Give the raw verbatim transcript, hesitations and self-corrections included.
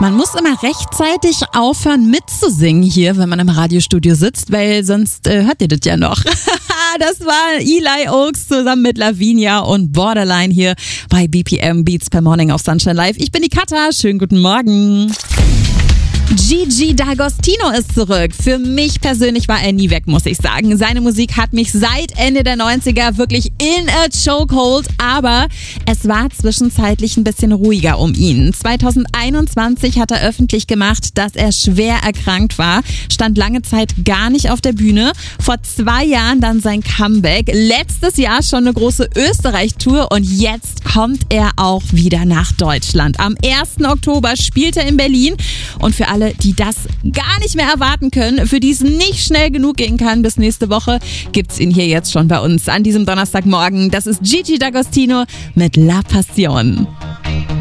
Man muss immer rechtzeitig aufhören mitzusingen hier, wenn man im Radiostudio sitzt, weil sonst äh, hört ihr das ja noch. Das war Eli Oaks zusammen mit Lavinia und Borderline hier bei B P M Beats per Morning auf Sunshine Live. Ich bin die Katha, schönen guten Morgen. Gigi D'Agostino ist zurück. Für mich persönlich war er nie weg, muss ich sagen. Seine Musik hat mich seit Ende der neunziger wirklich in a chokehold, aber es war zwischenzeitlich ein bisschen ruhiger um ihn. zwanzig einundzwanzig hat er öffentlich gemacht, dass er schwer erkrankt war, stand lange Zeit gar nicht auf der Bühne. Vor zwei Jahren dann sein Comeback. Letztes Jahr schon eine große Österreich-Tour und jetzt kommt er auch wieder nach Deutschland. Am ersten Oktober spielt er in Berlin und für alle, die das gar nicht mehr erwarten können, für die es nicht schnell genug gehen kann bis nächste Woche, gibt's ihn hier jetzt schon bei uns an diesem Donnerstagmorgen. Das ist Gigi D'Agostino mit La Passion.